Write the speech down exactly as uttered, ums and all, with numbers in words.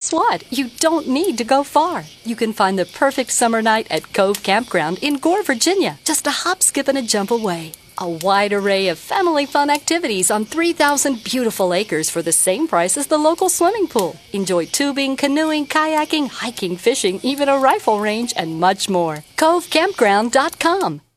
guess what? You don't need to go far. You can find the perfect summer night at Cove Campground in Gore, Virginia, just a hop, skip, and a jump away. A wide array of family fun activities on three thousand beautiful acres for the same price as the local swimming pool. Enjoy tubing, canoeing, kayaking, hiking, fishing, even a rifle range, and much more. Cove Campground dot com.